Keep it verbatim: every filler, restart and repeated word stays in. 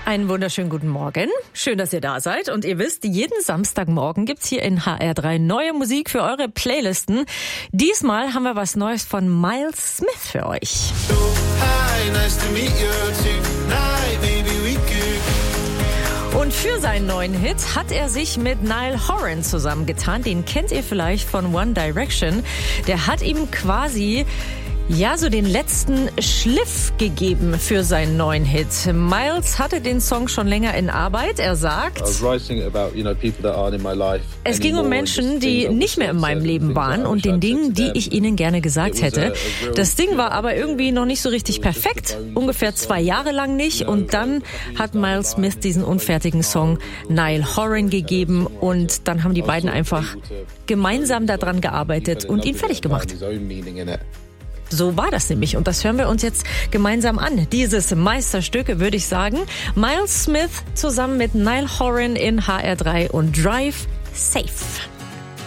Einen wunderschönen guten Morgen. Schön, dass ihr da seid. Und ihr wisst, jeden Samstagmorgen gibt's hier in H R drei neue Musik für eure Playlisten. Diesmal haben wir was Neues von Miles Smith für euch. Hi, nice to meet you tonight, maybe we could. Und für seinen neuen Hit hat er sich mit Niall Horan zusammengetan. Den kennt ihr vielleicht von One Direction. Der hat ihm quasi ja so den letzten Schliff gegeben für seinen neuen Hit. Miles hatte den Song schon länger in Arbeit. Er sagt, es ging um Menschen, die nicht mehr in meinem Leben waren und den Dingen, die ich ihnen gerne gesagt hätte. Das Ding war aber irgendwie noch nicht so richtig perfekt. Ungefähr zwei Jahre lang nicht. Und dann hat Miles Smith diesen unfertigen Song Niall Horan gegeben. Und dann haben die beiden einfach gemeinsam daran gearbeitet und ihn fertig gemacht. So war das nämlich und das hören wir uns jetzt gemeinsam an. Dieses Meisterstück, würde ich sagen. Miles Smith zusammen mit Niall Horan in H R drei und Drive Safe.